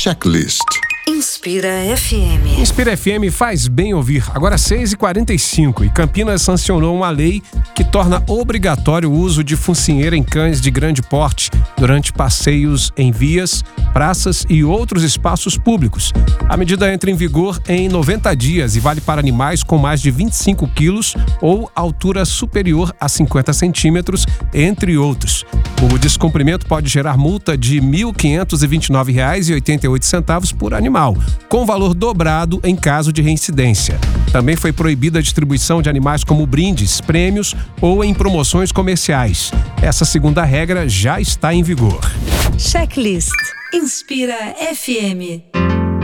Checklist. Inspira FM. Inspira FM faz bem ouvir. Agora 6h45 e Campinas sancionou uma lei que torna obrigatório o uso de focinheira em cães de grande porte durante passeios em vias, praças e outros espaços públicos. A medida entra em vigor em 90 dias e vale para animais com mais de 25 quilos ou altura superior a 50 centímetros, entre outros. O descumprimento pode gerar multa de R$ 1.529,88 por animal, com valor dobrado em caso de reincidência. Também foi proibida a distribuição de animais como brindes, prêmios ou em promoções comerciais. Essa segunda regra já está em vigor. Checklist. Inspira FM.